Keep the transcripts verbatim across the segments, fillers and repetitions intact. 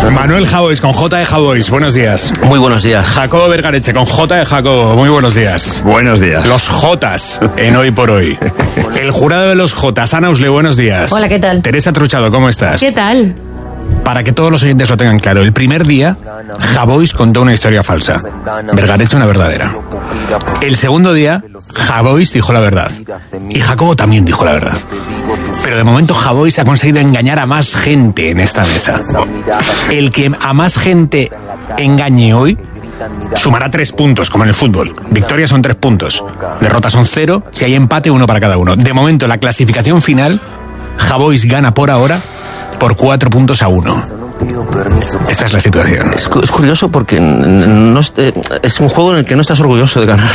Manuel Javois con J de Javois, buenos días. Muy buenos días. Jacobo Vergareche con J de Jacobo, muy buenos días. Buenos días. Los Jotas en Hoy por Hoy. El jurado de los Jotas, Ana Usle, buenos días. Hola, ¿qué tal? Teresa Truchado, ¿cómo estás? ¿Qué tal? Para que todos los oyentes lo tengan claro, el primer día, Javois contó una historia falsa, Vergareche una verdadera. El segundo día, Javois dijo la verdad. Y Jacobo también dijo la verdad. Pero de momento Javois ha conseguido engañar a más gente en esta mesa. El que a más gente engañe hoy sumará tres puntos, como en el fútbol. Victorias son tres puntos, derrotas son cero, si hay empate, uno para cada uno. De momento, la clasificación final, Javois gana por ahora por cuatro puntos a uno. Esta es la situación. Es, es curioso porque no es, eh, es un juego en el que no estás orgulloso de ganar.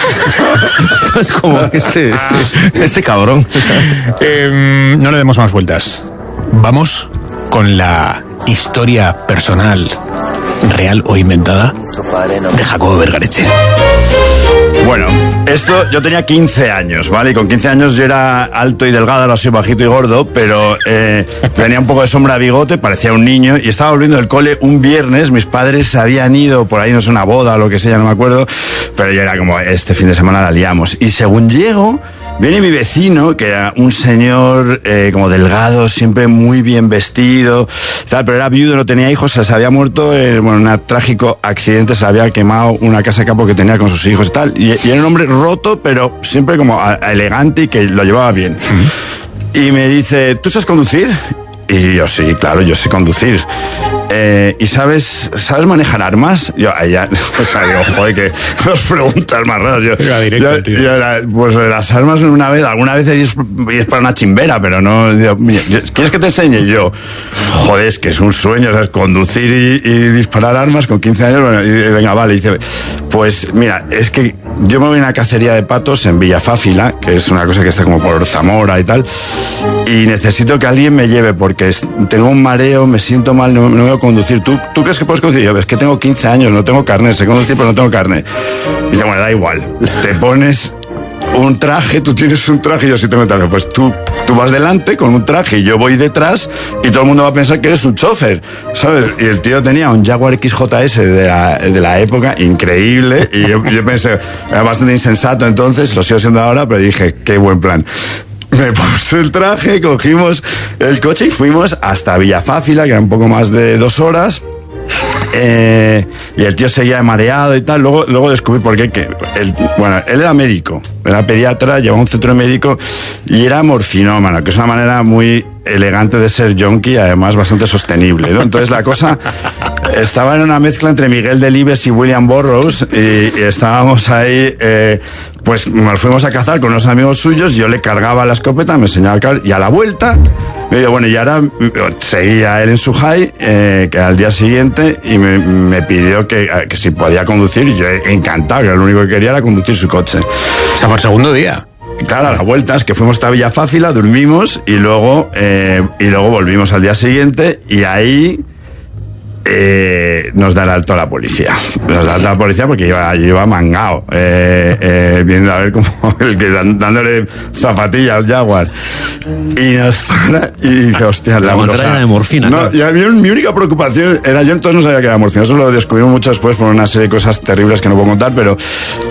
Es como este, este, este cabrón. Eh, no le demos más vueltas. Vamos con la historia personal, real o inventada, de Jacobo Vergareche. Bueno, esto, yo tenía quince años, ¿vale? Y con quince años yo era alto y delgado, ahora soy bajito y gordo, pero eh, tenía un poco de sombra de bigote, parecía un niño, y estaba volviendo del cole un viernes, mis padres se habían ido, por ahí no sé, una boda o lo que sea, no me acuerdo, pero yo era como, este fin de semana la liamos. Y según llego, viene mi vecino, que era un señor eh, como delgado, siempre muy bien vestido, tal, pero era viudo, no tenía hijos, se había muerto en bueno, un trágico accidente, se había quemado una casa de campo que tenía con sus hijos y tal, y, y era un hombre roto, pero siempre como a, a elegante y que lo llevaba bien. Mm. Y me dice, ¿tú sabes conducir? Y yo, sí, claro, yo sé conducir. Eh, ¿Y sabes sabes manejar armas? Yo, ya, o sea, digo, joder, que dos preguntas más raras. Yo, directo, yo, tío. yo la, pues las armas una vez, alguna vez es, es para una chimbera, pero no. Digo, ¿quieres que te enseñe? Yo, joder, es que es un sueño, ¿sabes? Conducir y, y disparar armas con quince años. Bueno, y venga, vale. Y dice, pues mira, es que yo me voy a una cacería de patos en Villafáfila, que es una cosa que está como por Zamora y tal, y necesito que alguien me lleve porque tengo un mareo, me siento mal, no, no veo conducir. ¿Tú, ¿Tú crees que puedes conducir? Yo, es que tengo quince años, no tengo carnet, sé conducir, pero no tengo carnet. Y dice, bueno, da igual, te pones un traje, tú tienes un traje y yo sí tengo un traje. Pues tú, tú vas delante con un traje y yo voy detrás y todo el mundo va a pensar que eres un chofer, ¿sabes? Y el tío tenía un Jaguar X J S de la, de la época, increíble, y yo, yo pensé, era bastante insensato entonces, lo sigo siendo ahora, pero dije, qué buen plan. Me puse el traje, cogimos el coche y fuimos hasta Villafáfila, que era un poco más de dos horas. Eh, y el tío seguía mareado y tal. Luego, luego descubrí por qué. Que él, bueno, él era médico, era pediatra, llevaba un centro médico y era morfinómano, que es una manera muy elegante de ser yonki, además bastante sostenible, ¿no? Entonces la cosa estaba en una mezcla entre Miguel Delibes y William Burroughs y, y estábamos ahí, eh, pues nos fuimos a cazar con unos amigos suyos, yo le cargaba la escopeta, me enseñaba a cargar, y a la vuelta me dijo, bueno, y ahora seguía él en su high, eh, que era el día siguiente, y me, me pidió que, que si podía conducir, y yo encantado, que lo único que quería era conducir su coche. O sea, por segundo día. Claro, a las vueltas, que fuimos hasta Villafáfila, dormimos y luego, eh, y luego volvimos al día siguiente y ahí eh, nos da el alto a la policía. Nos da el alto a la policía porque iba, iba mangao, eh, eh, viendo a ver como el que dándole zapatillas al Jaguar. Y nos para y dice, hostia, la montaña de morfina. No, y a mí mi única preocupación era, yo entonces no sabía que era morfina, eso lo descubrimos mucho después por una serie de cosas terribles que no puedo contar, pero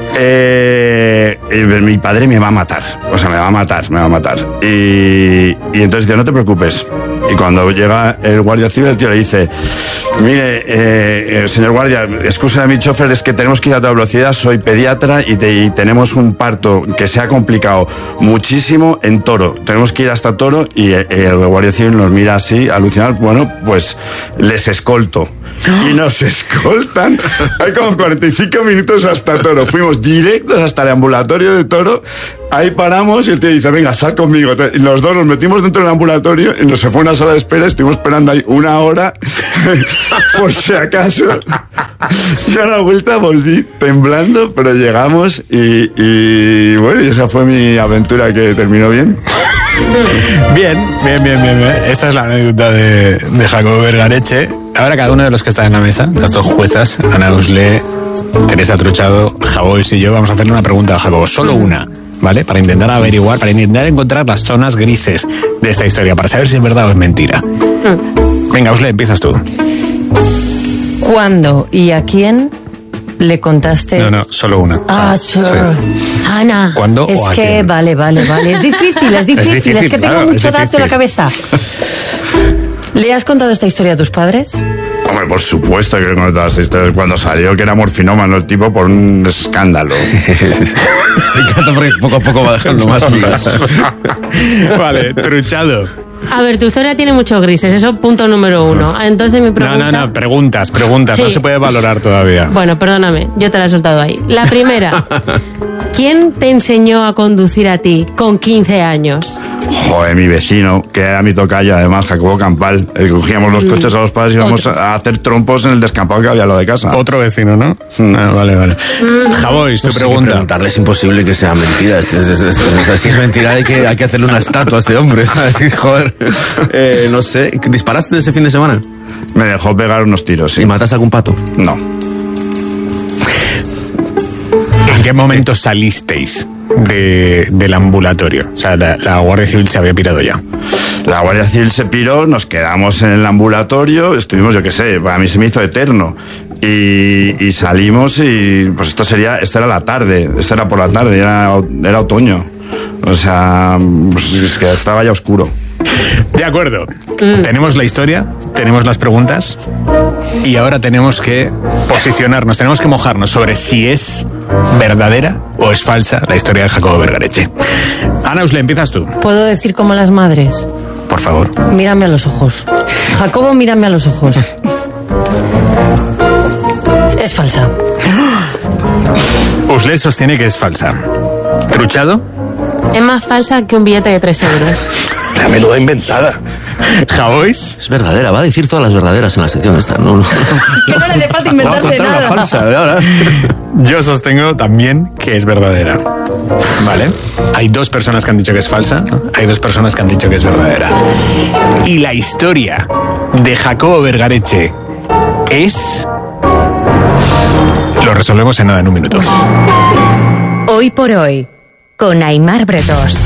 Eh, eh, mi padre me va a matar, o sea, me va a matar, me va a matar. Y, y entonces dice, no te preocupes. Y cuando llega el guardia civil, el tío le dice, mire, eh, eh, señor guardia, excusa a mi chofer, es que tenemos que ir a toda velocidad, soy pediatra y, te, y tenemos un parto que se ha complicado muchísimo en Toro. Tenemos que ir hasta Toro y el, el guardia civil nos mira así, alucinado, bueno, pues les escolto. Y nos escoltan. Hay como cuarenta y cinco minutos hasta Toro. Fuimos directos hasta el ambulatorio de Toro. Ahí paramos y el tío dice, venga, sal conmigo. Y los dos nos metimos dentro del ambulatorio y nos se fue a una sala de espera. Estuvimos esperando ahí una hora por si acaso. Y a la vuelta volví temblando, pero llegamos y, y bueno, y esa fue mi aventura que terminó bien. Bien, bien, bien, bien, bien. Esta es la anécdota de, de Jacobo Vergareche. Ahora cada uno de los que está en la mesa, las dos juezas, Ana Usle, Teresa Truchado, Javois y yo, vamos a hacerle una pregunta a Jacobo, solo una, ¿vale? Para intentar averiguar, para intentar encontrar las zonas grises de esta historia, para saber si es verdad o es mentira. Venga, Usle, empiezas tú. ¿Cuándo y a quién le contaste? No, no, solo una. Ah, sure. Sí. Ana. ¿Cuándo es o a que, quién? vale, vale, vale. Es difícil, es difícil. Es, difícil, es que tengo claro, mucho es dato en la difícil. cabeza. ¿Le has contado esta historia a tus padres? Hombre, por supuesto que he contado esta historia. Cuando salió que era morfinómano el tipo por un escándalo. Me encanta porque poco a poco va dejando más ligas. Vale, truchado. A ver, tu historia tiene muchos grises, eso punto número uno. Entonces mi pregunta... No, no, no, preguntas, preguntas. Sí. No se puede valorar todavía. Bueno, perdóname, yo te la he soltado ahí. La primera, ¿quién te enseñó a conducir a ti con quince años? Joder, mi vecino, que era mi tocayo, además, Jacobo Campal. El que cogíamos los coches a los padres y íbamos Otro. a hacer trompos en el descampado que había lo de casa. Otro vecino, ¿no? Ah, vale, vale. Javois, tu No sé qué pregunta. preguntarle, es imposible que sea mentira. Es, es, es, es, es- si es mentira, hay que, hay que hacerle una estatua a este hombre. ¿Sabes? Joder. Eh, no sé. ¿Disparaste ese fin de semana? Me dejó pegar unos tiros, sí. ¿Y mataste algún pato? No. ¿En qué momento salisteis de, del ambulatorio? O sea, la, la Guardia Civil se había pirado ya. La Guardia Civil se piró, nos quedamos en el ambulatorio, estuvimos, yo qué sé, a mí se me hizo eterno. Y, y salimos y pues esto sería, esto era la tarde, esto era por la tarde, era, era otoño. O sea, pues es que estaba ya oscuro. De acuerdo. Tenemos la historia, tenemos las preguntas y ahora tenemos que posicionarnos, tenemos que mojarnos sobre si es verdadera o es falsa la historia de Jacobo Vergareche. Ana Usle, empiezas tú, ¿Puedo decir como las madres? por favor. Mírame a los ojos. Jacobo, mírame a los ojos. Es falsa. Usle sostiene que es falsa. ¿Truchado? Es más falsa que un billete de tres euros. La menuda inventada. ¿Javois? Es verdadera, va a decir todas las verdaderas en la sección esta. No, no. Que no le hace falta Va a inventarse contar una nada. falsa de ahora. Yo sostengo también que es verdadera. ¿Vale? Hay dos personas que han dicho que es falsa, ¿no? Hay dos personas que han dicho que es verdadera. Y la historia de Jacobo Vergareche es... Lo resolvemos en nada, en un minuto. Hoy por hoy, con Aimar Bretos.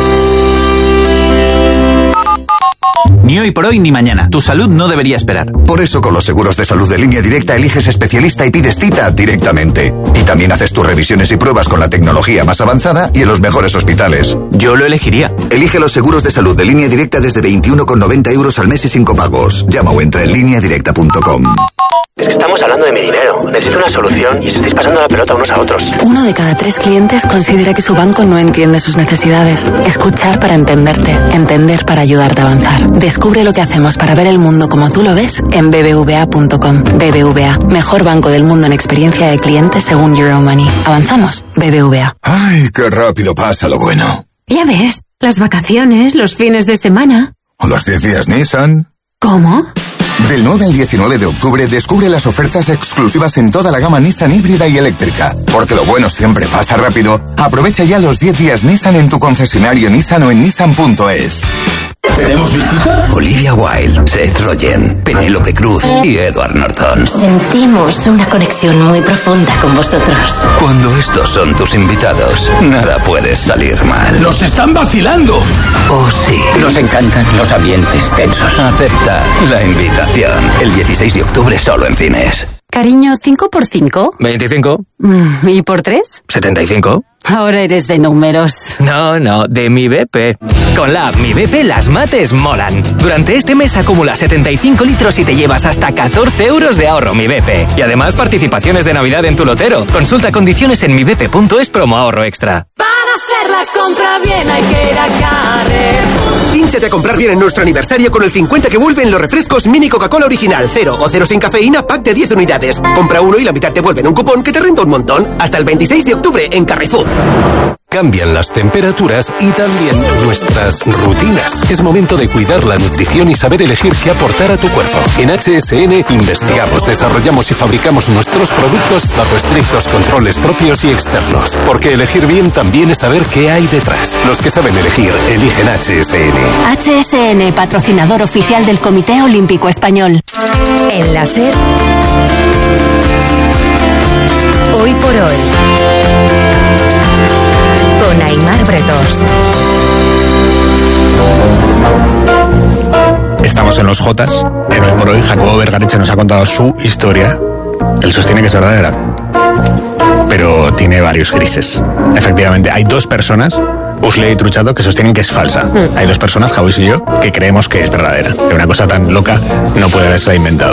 Ni hoy por hoy ni mañana. Tu salud no debería esperar. Por eso con los seguros de salud de Línea Directa eliges especialista y pides cita directamente. Y también haces tus revisiones y pruebas con la tecnología más avanzada y en los mejores hospitales. Yo lo elegiría. Elige los seguros de salud de Línea Directa desde veintiuno con noventa euros al mes y sin copagos. Llama o entra en línea directa punto com. Es que estamos hablando de mi dinero. Necesito una solución y os estáis pasando la pelota unos a otros. Uno de cada tres clientes considera que su banco no entiende sus necesidades. Escuchar para entenderte. Entender para ayudarte a avanzar. Descubre lo que hacemos para ver el mundo como tú lo ves en b b v a punto com. B B V A, mejor banco del mundo en experiencia de clientes según Euromoney. Avanzamos. B B V A. Ay, qué rápido pasa lo bueno. Ya ves, las vacaciones, los fines de semana. ¿O los diez días Nissan? ¿Cómo? Del nueve al diecinueve de octubre descubre las ofertas exclusivas en toda la gama Nissan híbrida y eléctrica. Porque lo bueno siempre pasa rápido. Aprovecha ya los diez días Nissan en tu concesionario Nissan o en nissan punto es. ¿Tenemos visita? Olivia Wilde, Seth Rogen, Penélope Cruz y Edward Norton. Sentimos una conexión muy profunda con vosotros. Cuando estos son tus invitados, nada puede salir mal. ¡Nos están vacilando! Oh, sí. Nos encantan los ambientes tensos. Acepta la invitación. El dieciséis de octubre solo en cines. Cariño, ¿cinco por cinco? ¿veinticinco? ¿Y por tres? ¿setenta y cinco? Ahora eres de números. No, no, de mi B P. Con la app Mi B P las mates molan. Durante este mes acumulas setenta y cinco litros y te llevas hasta catorce euros de ahorro Mi B P. Y además participaciones de Navidad en tu lotero. Consulta condiciones en mi b p punto es promo ahorro extra. Para hacer la compra bien hay que ir a Carrer. Pínchate a comprar bien en nuestro aniversario con el cincuenta que vuelven los refrescos Mini Coca-Cola Original, cero o cero sin cafeína, pack de diez unidades. Compra uno y la mitad te vuelven un cupón que te renta un montón. Hasta el veintiséis de octubre en Carrefour. Cambian las temperaturas y también nuestras rutinas. Es momento de cuidar la nutrición y saber elegir qué aportar a tu cuerpo. En H S N investigamos, desarrollamos y fabricamos nuestros productos bajo estrictos controles propios y externos. Porque elegir bien también es saber qué hay detrás. Los que saben elegir, eligen H S N. H S N, patrocinador oficial del Comité Olímpico Español. En la SER, hoy por hoy, con Aimar Bretos. Estamos en los Jotas, En Hoy por Hoy, Jacobo Vergareche nos ha contado su historia. Él sostiene que es verdadera, pero tiene varios grises. Efectivamente, hay dos personas, Usley y Truchato, que sostienen que es falsa. Mm. Hay dos personas, Jabois y yo, que creemos que es verdadera. Que una cosa tan loca no puede haberse inventado.